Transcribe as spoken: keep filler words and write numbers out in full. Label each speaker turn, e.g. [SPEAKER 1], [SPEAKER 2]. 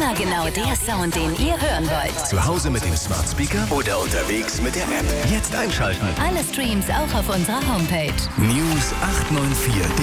[SPEAKER 1] Immer genau der Sound, den ihr hören wollt.
[SPEAKER 2] Zu Hause mit dem Smart Speaker oder unterwegs mit der App. Jetzt einschalten.
[SPEAKER 1] Alle Streams auch auf unserer Homepage.
[SPEAKER 2] News acht neun vier.